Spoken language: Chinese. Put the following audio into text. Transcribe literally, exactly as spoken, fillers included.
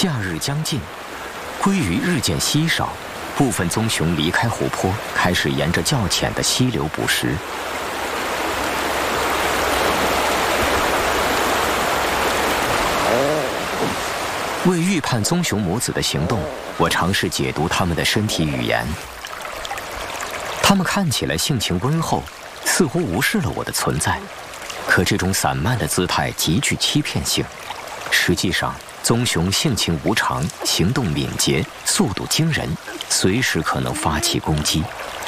夏日将近，鲑鱼日渐稀少，部分棕熊离开湖泊，开始沿着较浅的溪流捕食。为预判棕熊母子的行动，我尝试解读它们的身体语言。它们看起来性情温厚，似乎无视了我的存在，可这种散漫的姿态极具欺骗性。实际上，棕熊性情无常，行动敏捷，速度惊人，随时可能发起攻击。